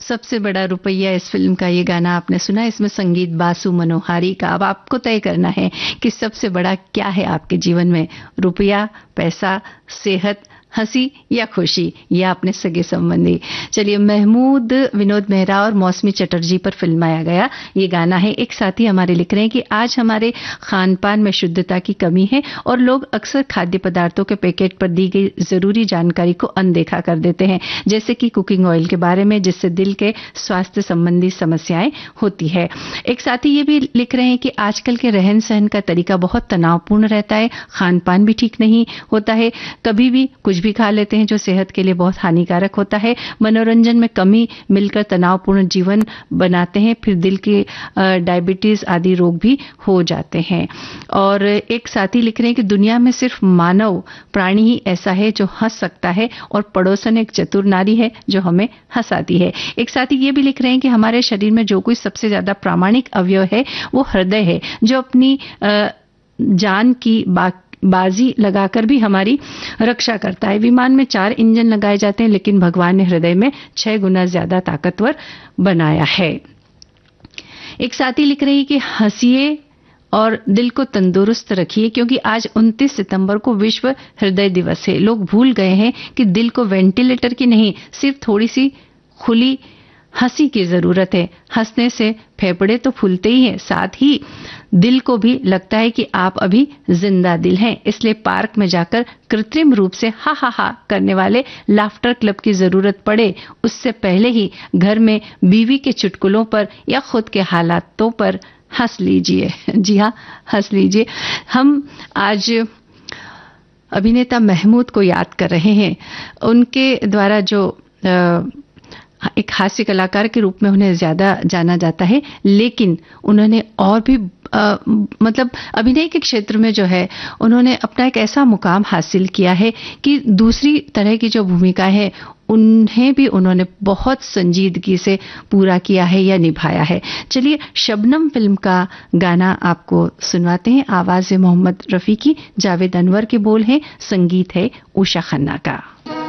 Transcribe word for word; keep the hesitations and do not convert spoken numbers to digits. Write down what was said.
सबसे बड़ा रुपया इस फिल्म का ये गाना आपने सुना। इसमें संगीत बासु मनोहारी का। अब आपको तय करना है कि सबसे बड़ा क्या है आपके जीवन में, रुपया, पैसा, सेहत, हंसी या खुशी, या अपने सगे संबंधी। चलिए, महमूद विनोद मेहरा और मौसमी चटर्जी पर फिल्माया गया ये गाना है। एक साथी हमारे लिख रहे हैं कि आज हमारे खान पान में शुद्धता की कमी है और लोग अक्सर खाद्य पदार्थों के पैकेट पर दी गई जरूरी जानकारी को अनदेखा कर देते हैं, जैसे कि कुकिंग ऑयल के बारे में, जिससे दिल के स्वास्थ्य संबंधी समस्याएं होती है। एक साथी ये भी लिख रहे हैं कि आजकल के रहन सहन का तरीका बहुत तनावपूर्ण रहता है, खान पान भी ठीक नहीं होता है, कभी भी कुछ भी खा लेते हैं जो सेहत के लिए बहुत हानिकारक होता है। मनोरंजन में कमी मिलकर तनावपूर्ण जीवन बनाते हैं, फिर दिल के डायबिटीज आदि रोग भी हो जाते हैं। और एक साथी लिख रहे हैं कि दुनिया में सिर्फ मानव प्राणी ही ऐसा है जो हंस सकता है और पड़ोसन एक चतुर नारी है जो हमें हंसाती है। एक साथी ये भी लिख रहे हैं कि हमारे शरीर में जो कोई सबसे ज्यादा प्रामाणिक अवयव है वो हृदय है, जो अपनी जान की बात बाजी लगाकर भी हमारी रक्षा करता है। विमान में चार इंजन लगाए जाते हैं, लेकिन भगवान ने हृदय में छह गुना ज्यादा ताकतवर बनाया है। एक साथी लिख रही है कि हंसिए और दिल को तंदुरुस्त रखिए, क्योंकि आज उनतीस सितंबर को विश्व हृदय दिवस है। लोग भूल गए हैं कि दिल को वेंटिलेटर की नहीं, सिर्फ थोड़ी सी खुली हंसी की जरूरत है। हंसने से फेफड़े तो फूलते ही हैं, साथ ही दिल को भी लगता है कि आप अभी जिंदा दिल हैं। इसलिए पार्क में जाकर कृत्रिम रूप से हा हा हा करने वाले लाफ्टर क्लब की जरूरत पड़े उससे पहले ही घर में बीवी के चुटकुलों पर या खुद के हालातों पर हंस लीजिए। जी हाँ, हंस लीजिए। हम आज अभिनेता महमूद को याद कर रहे हैं। उनके द्वारा जो आ, एक हास्य कलाकार के रूप में उन्हें ज्यादा जाना जाता है, लेकिन उन्होंने और भी आ, मतलब अभिनय के क्षेत्र में जो है उन्होंने अपना एक ऐसा मुकाम हासिल किया है कि दूसरी तरह की जो भूमिका है उन्हें भी उन्होंने बहुत संजीदगी से पूरा किया है या निभाया है। चलिए, शबनम फिल्म का गाना आपको सुनवाते हैं। आवाज है मोहम्मद रफी की, जावेद अनवर के बोल हैं, संगीत है उषा खन्ना का।